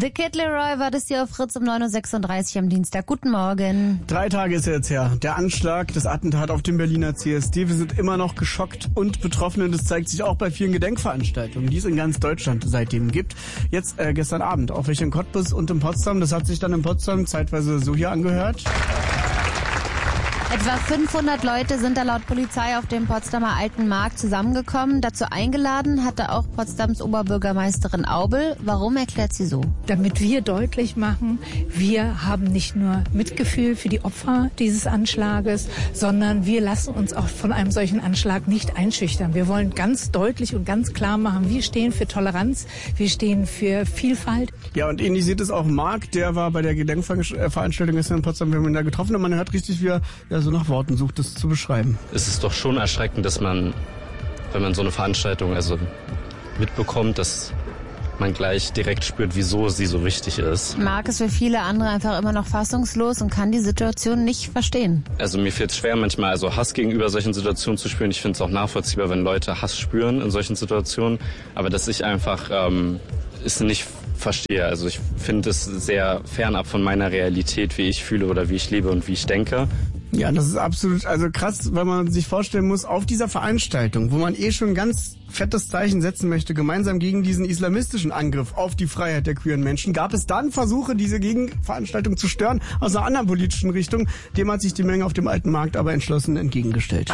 The Kid Leroy war das hier auf Fritz um 9.36 Uhr am Dienstag. Guten Morgen. 3 Tage ist jetzt her. Der Anschlag, das Attentat auf dem Berliner CSD. Wir sind immer noch geschockt und betroffen und das zeigt sich auch bei vielen Gedenkveranstaltungen, die es in ganz Deutschland seitdem gibt. Jetzt gestern Abend, auch welche in Cottbus und in Potsdam. Das hat sich dann in Potsdam zeitweise so hier angehört. Etwa 500 Leute sind da laut Polizei auf dem Potsdamer Alten Markt zusammengekommen. Dazu eingeladen hatte auch Potsdams Oberbürgermeisterin Aubel. Warum, erklärt sie so? Damit wir deutlich machen, wir haben nicht nur Mitgefühl für die Opfer dieses Anschlages, sondern wir lassen uns auch von einem solchen Anschlag nicht einschüchtern. Wir wollen ganz deutlich und ganz klar machen, wir stehen für Toleranz, wir stehen für Vielfalt. Ja, und ähnlich sieht es auch Marc, der war bei der Gedenkveranstaltung gestern in Potsdam, wir haben ihn da getroffen und man hört richtig, wie er so nach Worten sucht, das zu beschreiben. Es ist doch schon erschreckend, dass man, wenn man so eine Veranstaltung mitbekommt, dass man gleich direkt spürt, wieso sie so wichtig ist. Marc ist für viele andere einfach immer noch fassungslos und kann die Situation nicht verstehen. Also mir fällt es schwer, manchmal Hass gegenüber solchen Situationen zu spüren. Ich finde es auch nachvollziehbar, wenn Leute Hass spüren in solchen Situationen. Aber dass ich einfach es nicht verstehe. Also ich finde es sehr fernab von meiner Realität, wie ich fühle oder wie ich lebe und wie ich denke. Ja, das ist absolut krass, weil man sich vorstellen muss, auf dieser Veranstaltung, wo man schon ein ganz fettes Zeichen setzen möchte, gemeinsam gegen diesen islamistischen Angriff auf die Freiheit der queeren Menschen, gab es dann Versuche, diese Gegenveranstaltung zu stören, aus einer anderen politischen Richtung. Dem hat sich die Menge auf dem Alten Markt aber entschlossen entgegengestellt.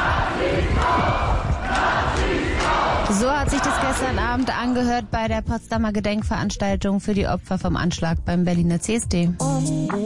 So hat sich das gestern Abend angehört bei der Potsdamer Gedenkveranstaltung für die Opfer vom Anschlag beim Berliner CSD.